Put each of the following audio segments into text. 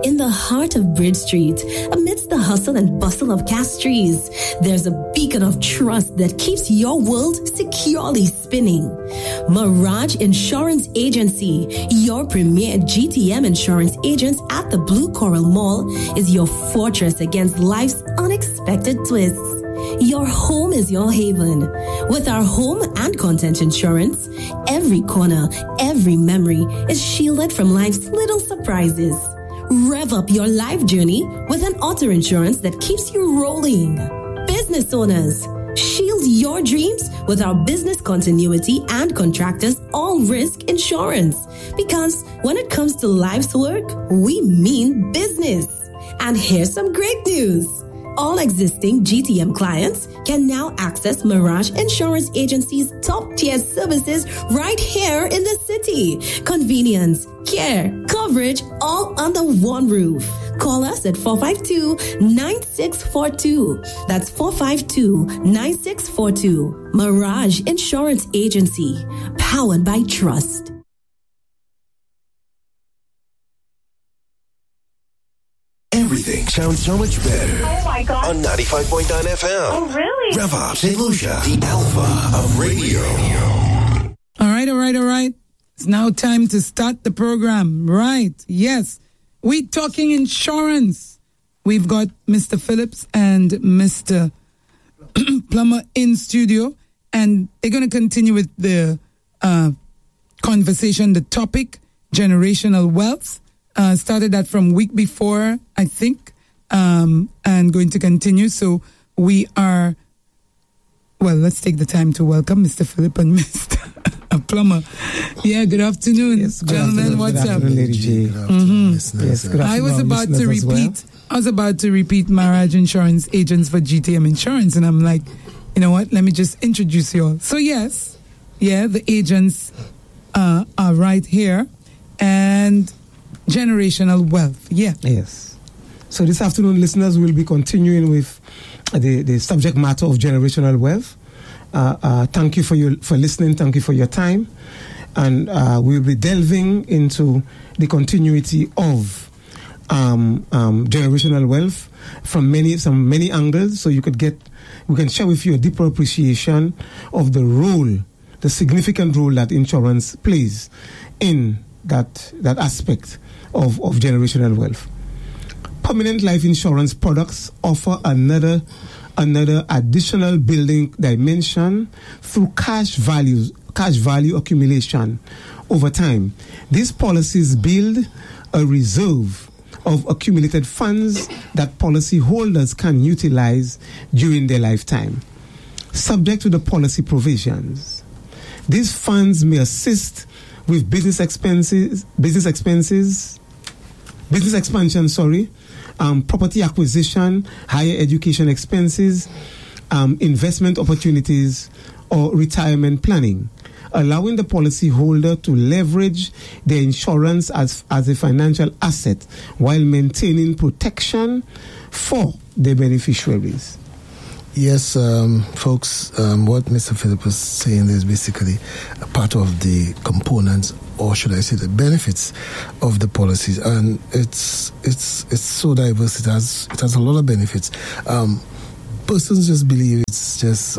In the heart of Bridge Street, amidst the hustle and bustle of Castries, there's a beacon of trust that keeps your world securely spinning. Mirage Insurance Agency, your premier GTM insurance agents at the Blue Coral Mall, is your fortress against life's unexpected twists. Your home is your haven. With our home and content insurance, every corner, every memory is shielded from life's little surprises. Rev up your life journey with an auto insurance that keeps you rolling. Business owners, shield your dreams with our business continuity and contractors all risk insurance. Because when it comes to life's work, we mean business. And here's some great news. All existing GTM clients can now access Mirage Insurance Agency's top-tier services right here in the city. Convenience, care, coverage, all under one roof. Call us at 452-9642. That's 452-9642. Mirage Insurance Agency, powered by trust. Everything sounds so much better. Oh my God. On 95.9 FM. Oh, really? Rev up St. Lucia, the alpha of radio. All right. It's now time to start the program. Right. Yes. We're talking insurance. We've got Mr. Phillips and Mr. Plummer in studio, and they're going to continue with the conversation, the topic, generational wealth. Started that from week before, I think, and going to continue. So we are, well, let's take the time to welcome Mr. Philip and Mr. Plummer. Yeah, good afternoon, yes, gentlemen. What's up? Lady J. Good afternoon, listeners. Yes, I was about to repeat. I was about to repeat Mirage Insurance Agents for GTM Insurance, and I'm like, you know what? Let me just introduce you all. So yes, the agents are right here, and generational wealth. Yeah. Yes. So this afternoon, listeners, will be continuing with the subject matter of generational wealth. Thank you for listening. Thank you for your time. And we'll be delving into the continuity of generational wealth from many angles, so we can share with you a deeper appreciation of the significant role that insurance plays in that aspect of generational wealth. Permanent life insurance products offer another additional building dimension through cash value accumulation over time. These policies build a reserve of accumulated funds that policyholders can utilize during their lifetime. Subject to the policy provisions, these funds may assist with business expansion, property acquisition, higher education expenses, investment opportunities, or retirement planning, allowing the policyholder to leverage their insurance as a financial asset while maintaining protection for their beneficiaries. Yes, folks, what Mr. Philip was saying is basically a part of the components, or should I say the benefits of the policies, and it's so diverse. It has a lot of benefits. Persons just believe it's just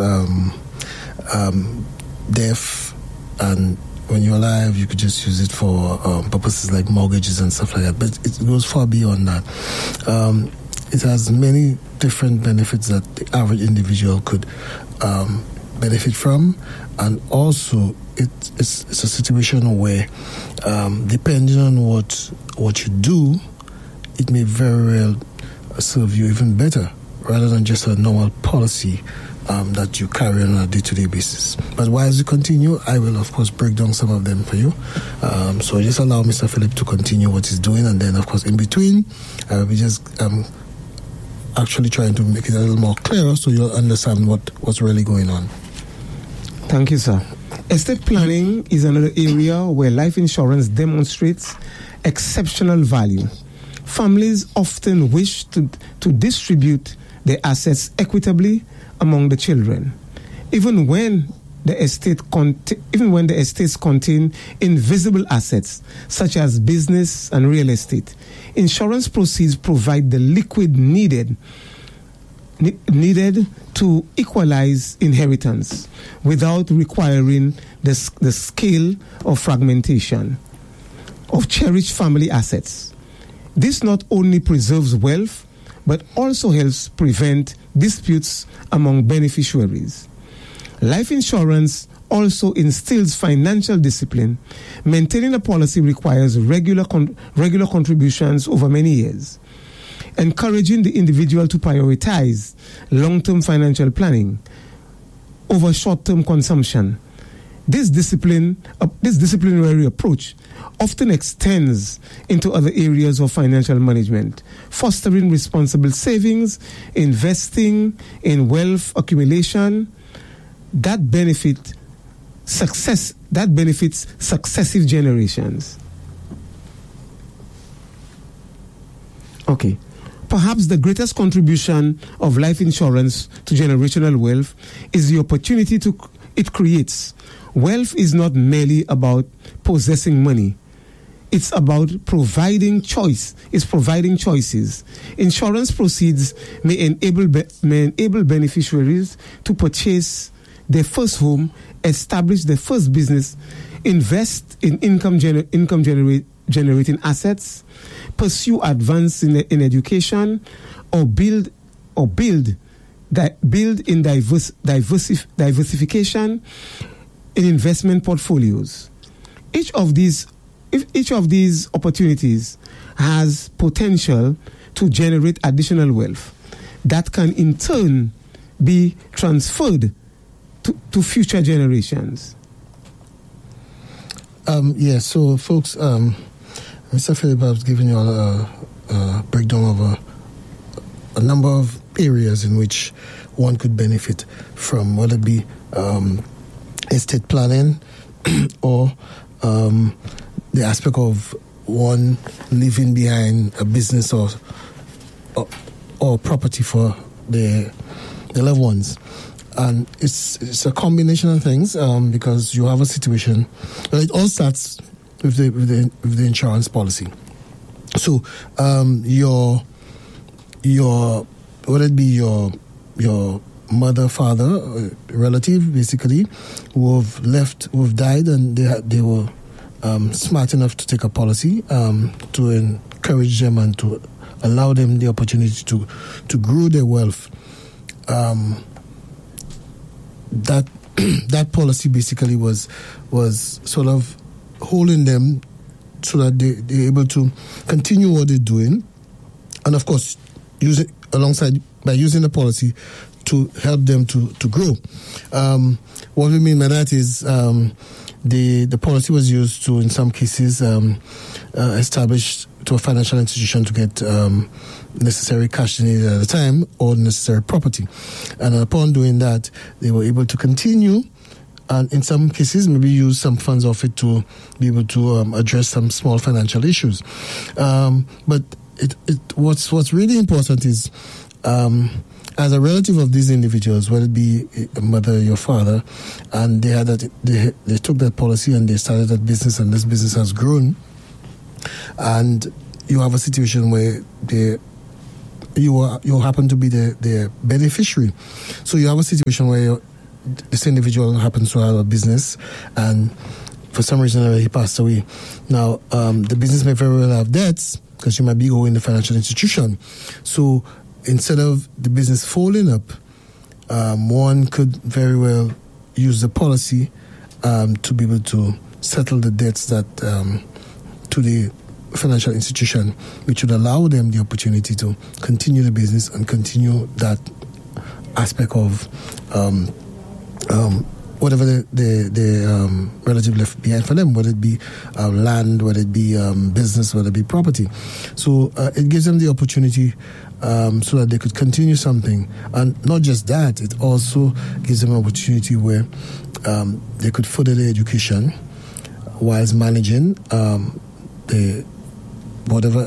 death, and when you're alive, you could just use it for purposes like mortgages and stuff like that. But it goes far beyond that. It has many different benefits that the average individual could benefit from, and also it's a situation where, depending on what you do, it may very well serve you even better, rather than just a normal policy that you carry on a day-to-day basis. But while you continue, I will, of course, break down some of them for you. So just allow Mr. Philip to continue what he's doing, and then, of course, in between, I will be just actually trying to make it a little more clearer so you'll understand what's really going on. Thank you, sir. Estate planning is another area where life insurance demonstrates exceptional value. Families often wish to distribute their assets equitably among the children. Even when the estate even when the estates contain invisible assets such as business and real estate. Insurance proceeds provide the liquid needed to equalize inheritance without requiring the scale of fragmentation of cherished family assets. This not only preserves wealth, but also helps prevent disputes among beneficiaries. Life insurance also instills financial discipline. Maintaining a policy requires regular contributions over many years, encouraging the individual to prioritize long-term financial planning over short-term consumption. This disciplinary approach often extends into other areas of financial management, fostering responsible savings, investing in wealth accumulation that benefits successive generations. Okay. Perhaps the greatest contribution of life insurance to generational wealth is the opportunity it creates. Wealth is not merely about possessing money. It's about providing choice. It's providing choices. Insurance proceeds may enable beneficiaries to purchase their first home, establish their first business, invest in income generating assets, pursue advance in education, or build in diversification in investment portfolios. Each of these opportunities has potential to generate additional wealth that can in turn be transferred to future generations. So folks, Mr. Philip has given you a breakdown of a number of areas in which one could benefit from, whether it be estate planning or the aspect of one leaving behind a business or property for their loved ones. And it's a combination of things because you have a situation. Well, it all starts with the insurance policy. So your whether it be your mother, father, relative, basically, who have died, and they were smart enough to take a policy to encourage them and to allow them the opportunity to grow their wealth. That policy basically was sort of holding them so that they're able to continue what they're doing, and of course by using the policy to help them to grow. What we mean by that is the policy was used to, in some cases, establish to a financial institution to get necessary cash they needed at the time or necessary property. And upon doing that, they were able to continue and in some cases maybe use some funds of it to be able to address some small financial issues. But what's really important is as a relative of these individuals, whether it be a mother, your father, and they took that policy and they started that business, and this business has grown, and you have a situation where you happen to be the beneficiary. So you have a situation where this individual happens to have a business, and for some reason he passed away. Now the business may very well have debts because you might be owing the financial institution. So instead of the business folding up, one could very well use the policy to be able to settle the debts that to the financial institution, which would allow them the opportunity to continue the business and continue that aspect of whatever the relative left behind for them, whether it be land, whether it be business, whether it be property. So it gives them the opportunity so that they could continue something. And not just that, it also gives them an opportunity where they could further their education whilst managing the whatever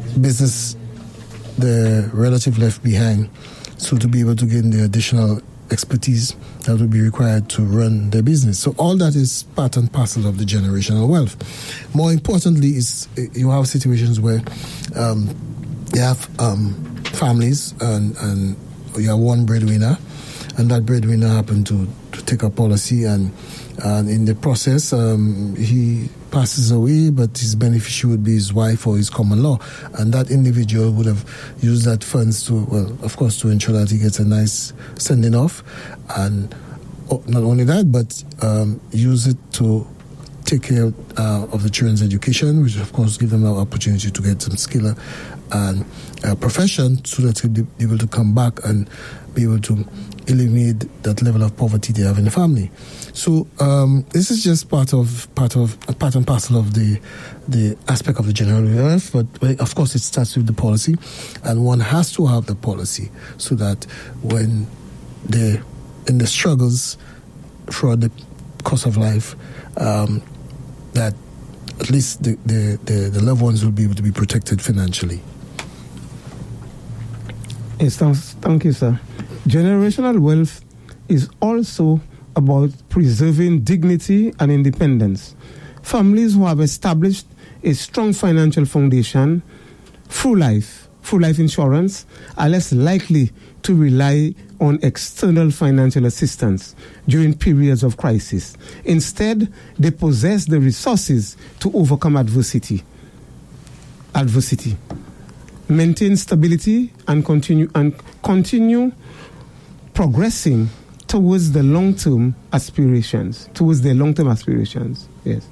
business the relative left behind, so to be able to gain the additional expertise that would be required to run their business. So all that is part and parcel of the generational wealth. More importantly, is you have situations where you have families and you have one breadwinner, and that breadwinner happened to take a policy, and in the process he passes away, but his beneficiary would be his wife or his common law, and that individual would have used that funds to, well, of course, to ensure that he gets a nice sending off, and not only that, but use it to take care of the children's education, which of course give them an opportunity to get some skill and profession, so that they'll be able to come back and be able to eliminate that level of poverty they have in the family. So this is just part and parcel of the aspect of the general wealth, but of course it starts with the policy, and one has to have the policy so that when they're in the struggles throughout the course of life, that at least the loved ones will be able to be protected financially. Yes, thank you, sir. Generational wealth is also about preserving dignity and independence. Families who have established a strong financial foundation through life insurance, are less likely to rely on external financial assistance during periods of crisis. Instead, they possess the resources to overcome adversity, maintain stability, and continue progressing towards their long-term aspirations. Yes.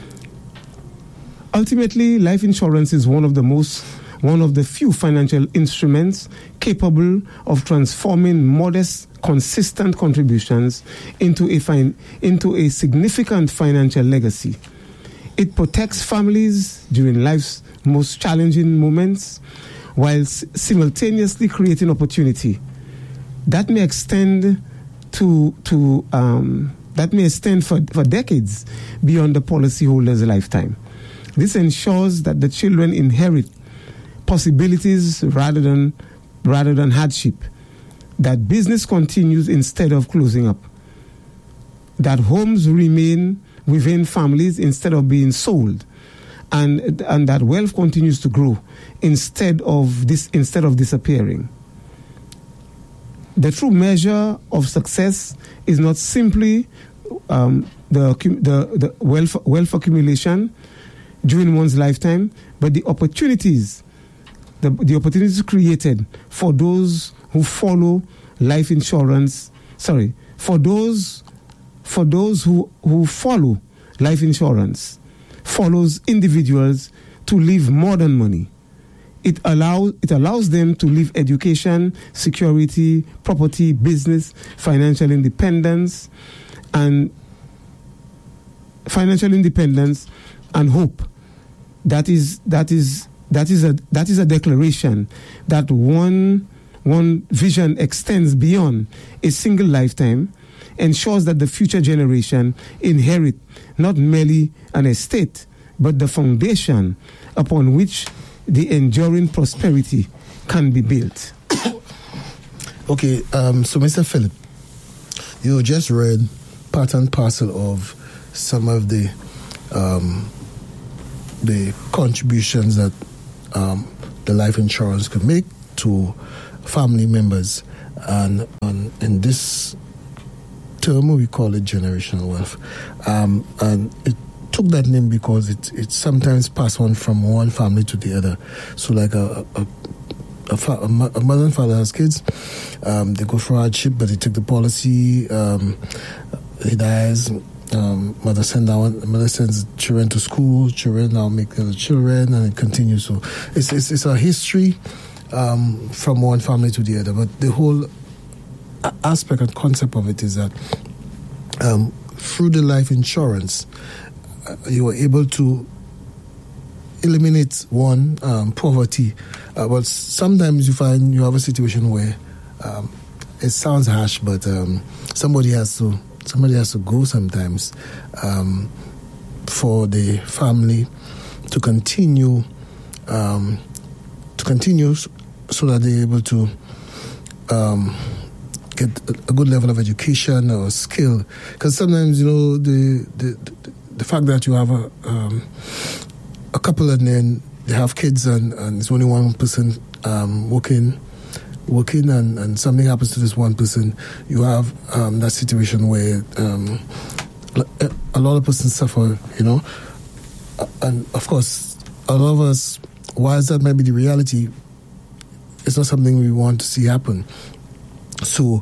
Ultimately, life insurance is one of the few financial instruments capable of transforming modest, consistent contributions into a significant financial legacy. It protects families during life's most challenging moments, while simultaneously creating opportunity that may extend for decades beyond the policyholder's lifetime. This ensures that the children inherit possibilities rather than hardship, that business continues instead of closing up, that homes remain within families instead of being sold, and that wealth continues to grow instead of disappearing. The true measure of success is not simply the wealth accumulation during one's lifetime, but the opportunities created for those who follow life insurance. For those who follow life insurance, follows individuals to live more than money. It allows them to live education, security, property, business, financial independence, and hope. That is a declaration that one vision extends beyond a single lifetime, ensures that the future generation inherit not merely an estate, but the foundation upon which the enduring prosperity can be built. Okay, so Mr. Philip, you just read part and parcel of some of the contributions that the life insurance could make to family members, and in this term we call it generational wealth, and it took that name because it sometimes passed on from one family to the other. So like a mother and father has kids, they go for hardship, but they take the policy, he dies, mother sends children to school, children now make other children, and it continues. So it's a history from one family to the other, but the whole aspect and concept of it is that through the life insurance, you were able to eliminate poverty, but sometimes you find you have a situation where it sounds harsh, but somebody has to go sometimes for the family to continue so that they're able to get a good level of education or skill. Because sometimes, the fact that you have a couple and then they have kids and it's only one person working and something happens to this one person, you have that situation where a lot of persons suffer, and of course a lot of us, whilst that might be the reality, it's not something we want to see happen. So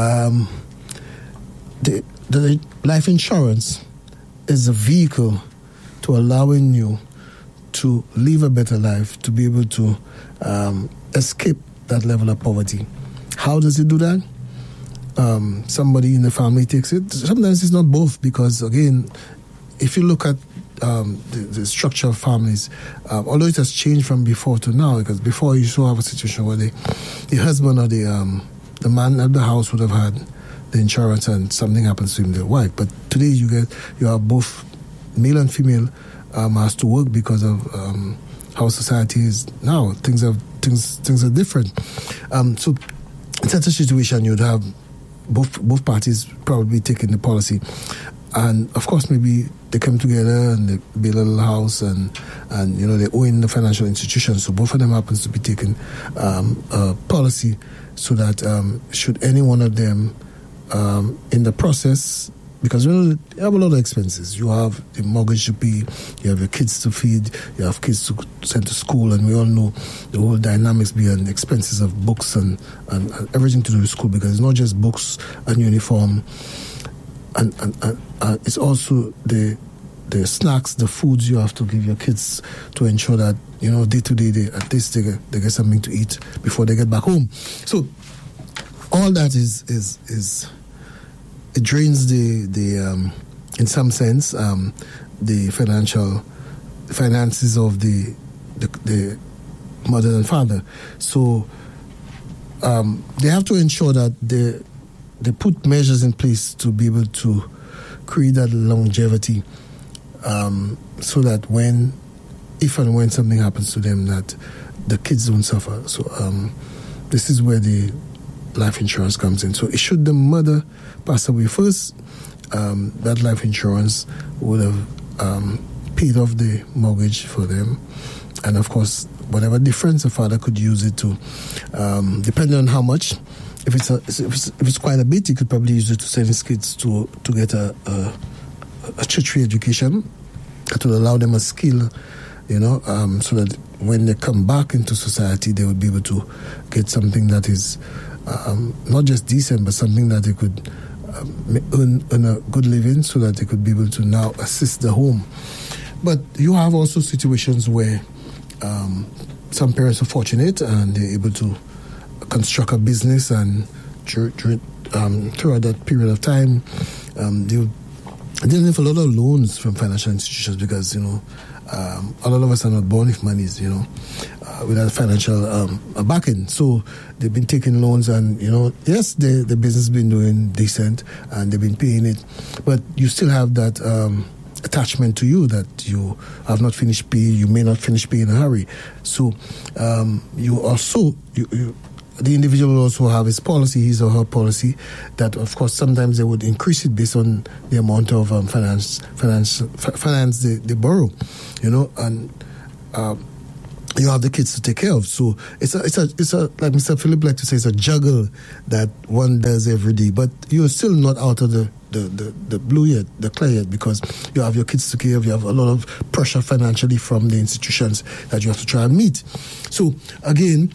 the life insurance is a vehicle to allowing you to live a better life, to be able to escape that level of poverty. How does it do that? Somebody in the family takes it. Sometimes it's not both, because again, if you look at the structure of families, although it has changed from before to now, because before you used to have a situation where the husband or the man at the house would have had the insurance and something happens to him, their wife. But today you have both male and female has to work because of how society is now. Things are different. So in such a situation, you'd have both parties probably taking the policy, and of course maybe they come together and they build a little house and they own the financial institution. So both of them happens to be taking a policy, so that should any one of them in the process, because you have a lot of expenses. You have the mortgage to pay, you have your kids to feed, you have kids to send to school, and we all know the whole dynamics behind expenses of books and everything to do with school, because it's not just books and uniform, and it's also the snacks, the foods you have to give your kids to ensure that day to day at least they get something to eat before they get back home. So all that is it drains the in some sense the finances of the mother and father. So they have to ensure that they put measures in place to be able to create that longevity, so that if and when something happens to them, that the kids don't suffer. So this is where the life insurance comes in. So should the mother pass away first, that life insurance would have paid off the mortgage for them, and of course whatever difference the father could use it to, depending on how much. If it's quite a bit, he could probably use it to send his kids to get a tertiary education that will allow them a skill, so that when they come back into society, they would be able to get something that is not just decent, but something that they could earn a good living, so that they could be able to now assist the home. But you have also situations where some parents are fortunate and they're able to construct a business, and throughout that period of time, they have a lot of loans from financial institutions, because a lot of us are not born with monies, without financial backing. So they've been taking loans, and yes, the business has been doing decent and they've been paying it, but you still have that attachment to you that you have not finished paying. You may not finish paying in a hurry. So you also the individual will also have his policy, his or her policy, that of course sometimes they would increase it based on the amount of finance they borrow, and you have the kids to take care of. So it's a like Mr. Philip like to say, it's a juggle that one does every day. But you're still not out of the blue yet, the clear yet, because you have your kids to take care of. You have a lot of pressure financially from the institutions that you have to try and meet. So again,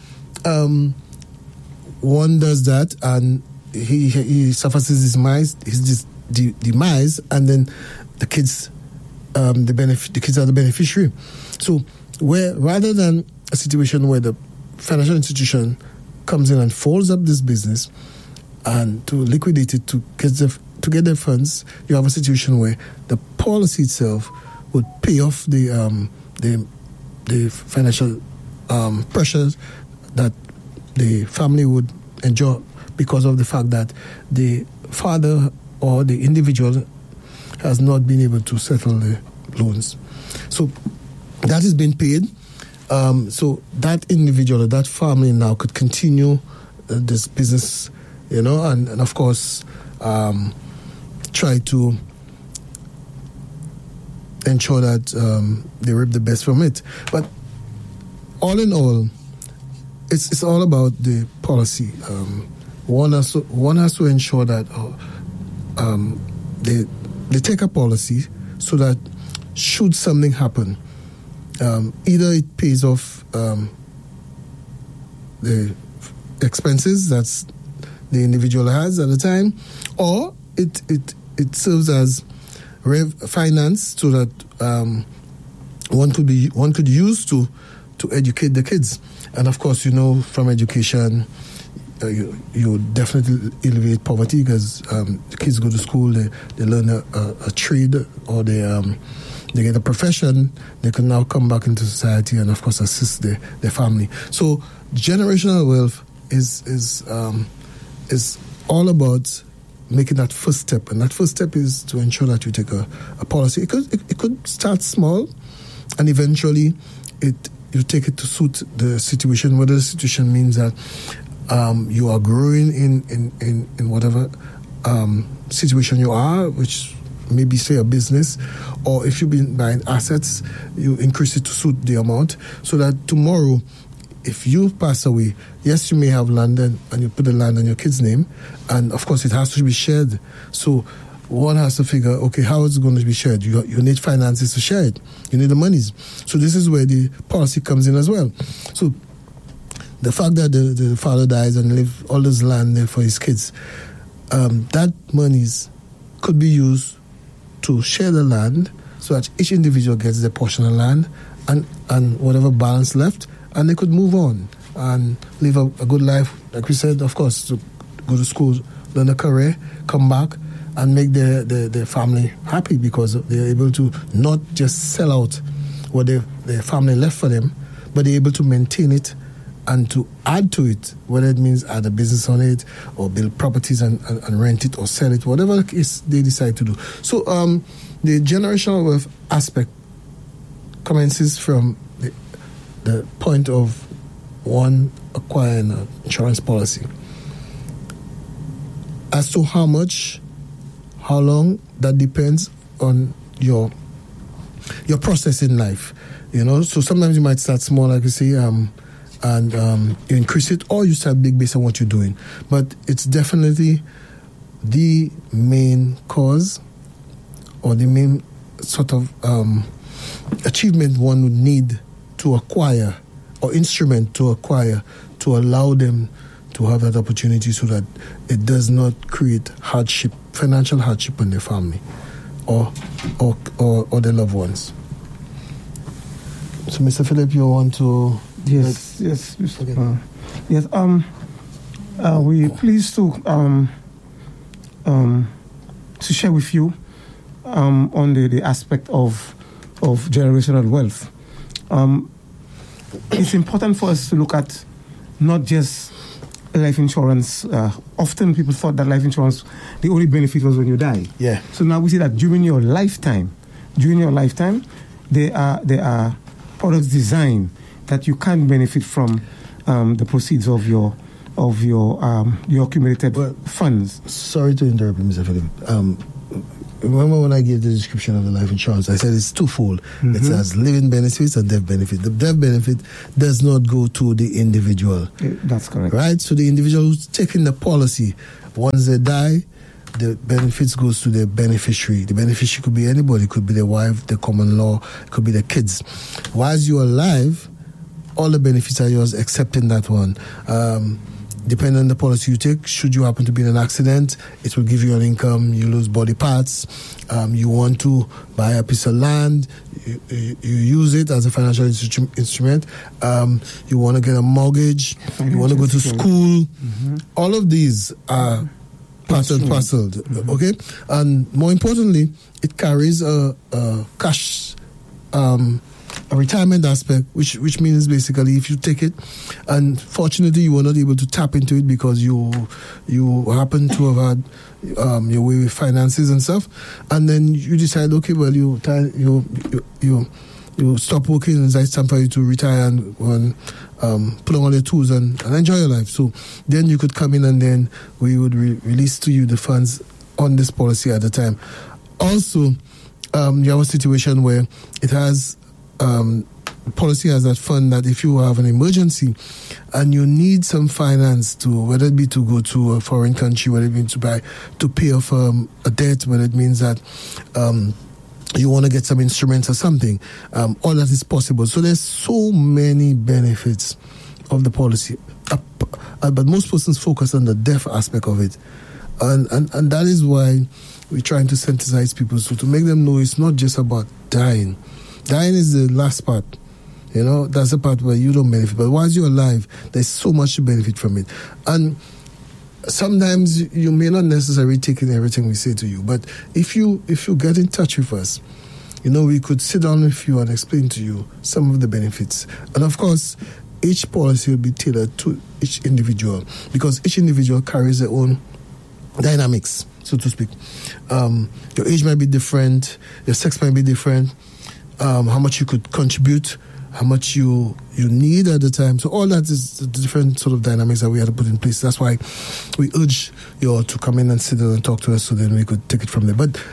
one does that, and he suffers his demise, and then the kids, the kids are the beneficiary. So where rather than a situation where the financial institution comes in and folds up this business and to liquidate it to get their funds, you have a situation where the policy itself would pay off the financial pressures that the family would enjoy because of the fact that the father or the individual has not been able to settle the loans. So that has been paid. So that individual or that family now could continue this business, and of course, try to ensure that they reap the best from it. But all in all, it's all about the policy. One has to ensure that they take a policy so that should something happen, either it pays off the expenses that the individual has at the time, or it serves as finance so that one could use to educate the kids. And of course, from education, you definitely alleviate poverty because the kids go to school, they learn a trade, or they get a profession. They can now come back into society and of course assist their family. So generational wealth is all about making that first step, and that first step is to ensure that you take a policy. It could start small, and eventually you take it to suit the situation. Whether the situation means that you are growing in whatever situation you are, which maybe say a business, or if you've been buying assets, you increase it to suit the amount, so that tomorrow, if you pass away, yes, you may have land and you put the land on your kid's name, and of course it has to be shared. So one has to figure, okay, how is it going to be shared? You need finances to share it. You need the monies. So this is where the policy comes in as well. So the fact that the father dies and leave all this land there for his kids, that monies could be used to share the land so that each individual gets their portion of land and whatever balance left, and they could move on and live a good life. Like we said, of course, to go to school, learn a career, come back, and make their family happy because they're able to not just sell out what their family left for them, but they're able to maintain it and to add to it, whether it means add a business on it or build properties and rent it or sell it, whatever it is they decide to do. So the generational wealth aspect commences from the point of one acquiring an insurance policy. As to how much, how long, that depends on your process in life. So sometimes you might start small, like you say, and you increase it, or you start big based on what you're doing. But it's definitely the main cause or the main sort of achievement one would need to acquire, or instrument to acquire, to allow them to have that opportunity so that it does not create hardship, financial hardship on their family or their loved ones. So, Mr. Philip, you want to... Yes. Okay. Yes. We're pleased to share with you on the aspect of generational wealth. It's important for us to look at not just life insurance. Often people thought that life insurance, the only benefit was when you die. Yeah. So now we see that during your lifetime, there are products designed that you can benefit from the proceeds of your accumulated funds. Sorry to interrupt you, Mr. Philip. Remember when I gave the description of the life insurance, I said it's twofold. Mm-hmm. It has living benefits and death benefit. The death benefit does not go to the individual. That's correct. Right? So the individual who's taking the policy, once they die, the benefits goes to the beneficiary. The beneficiary could be anybody. It could be the wife, the common law, it could be the kids. Whilst you're alive, all the benefits are yours except in that one. Depending on the policy you take, should you happen to be in an accident, it will give you an income. You lose body parts. You want to buy a piece of land, you use it as a financial instrument. You want to get a mortgage. You want to go to school. Mm-hmm. All of these are part and parcel. Mm-hmm. Okay? And more importantly, it carries a cash... a retirement aspect, which means basically if you take it, and fortunately you were not able to tap into it because you happen to have had your way with finances and stuff, and then you decide, okay, well you you stop working, it's time for you to retire and put on all your tools and enjoy your life. So then you could come in and then we would release to you the funds on this policy at the time. Also, you have a situation where it has policy has that fund that if you have an emergency and you need some finance to, whether it be to go to a foreign country, whether it be to pay off a debt, whether it means that you want to get some instruments or something, all that is possible. So there's so many benefits of the policy, but most persons focus on the death aspect of it, and that is why we're trying to sensitize people, so to make them know it's not just about dying. Dying is the last part. You know, that's the part where you don't benefit. But while you're alive, there's so much to benefit from it. And sometimes you may not necessarily take in everything we say to you. But if you get in touch with us, you know, we could sit down with you and explain to you some of the benefits. And of course, each policy will be tailored to each individual, because each individual carries their own dynamics, so to speak. Your age might be different, your sex might be different, how much you could contribute, how much you need at the time. So all that is the different sort of dynamics that we had to put in place. That's why we urge you all to come in and sit down and talk to us, so then we could take it from there. But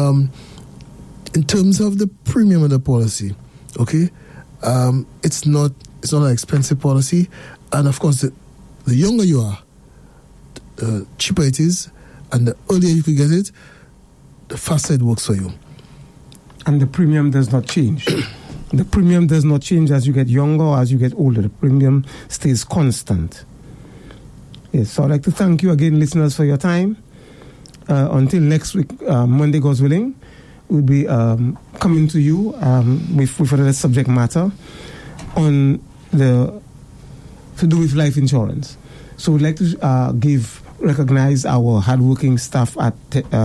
in terms of the premium of the policy, okay, it's not an expensive policy. And of course, the younger you are, the cheaper it is, and the earlier you could get it, the faster it works for you. And the premium does not change. The premium does not change as you get younger or as you get older. The premium stays constant. Yes, so I'd like to thank you again, listeners, for your time. Until next week, Monday, God's willing, we'll be coming to you with another subject matter on to do with life insurance. So we'd like to recognize our hardworking staff at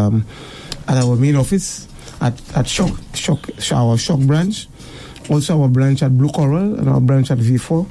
our main office, at our Shock branch, also our branch at Blue Coral and our branch at V4.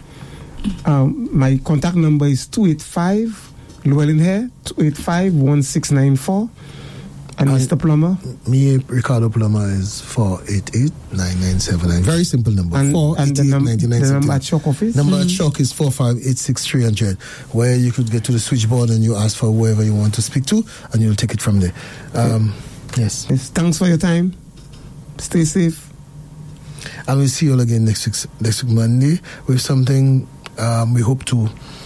My contact number is 285 Llewellyn Hare, 285-1694. And Mr. Plummer? Me, Ricardo Plummer, is 488-9979. Very simple number. 488-9979. The number at Shock office? Number at Shock is 458-6300, where you could get to the switchboard and you ask for whoever you want to speak to, and you'll take it from there. Yes. Thanks for your time. Stay safe. And we'll see you all again next week Monday with something we hope to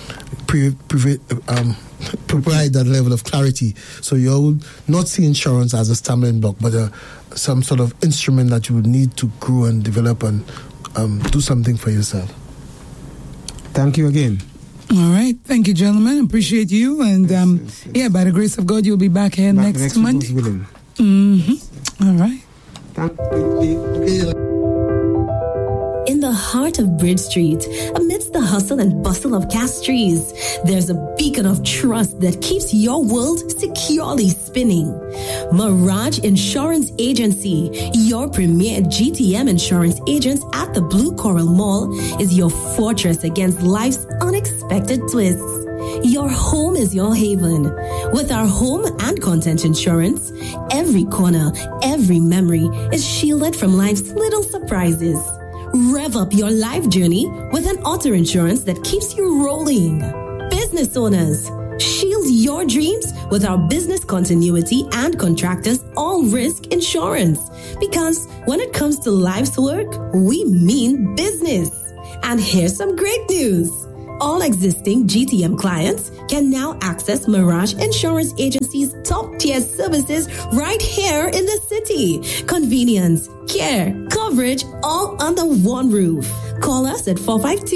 provide that level of clarity, so you will not see insurance as a stumbling block, but some sort of instrument that you would need to grow and develop and do something for yourself. Thank you again. All right. Thank you, gentlemen. Appreciate you. And yes. Yeah, by the grace of God, you'll be back here next Monday. Mm-hmm. All right. Thank you. In the heart of Bridge Street, amidst the hustle and bustle of Castries, there's a beacon of trust that keeps your world securely spinning. Mirage Insurance Agency, your premier GTM insurance agent at the Blue Coral Mall, is your fortress against life's unexpected twists. Your home is your haven. With our home and content insurance, every corner, every memory is shielded from life's little surprises. Rev up your life journey with an auto insurance that keeps you rolling. Business owners, shield your dreams with our business continuity and contractors all risk insurance. Because when it comes to life's work, we mean business. And here's some great news. All existing GTM clients can now access Mirage Insurance Agency's top-tier services right here in the city. Convenience, care, coverage, all under one roof. Call us at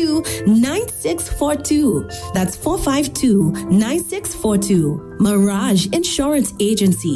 452-9642. That's 452-9642. Mirage Insurance Agency.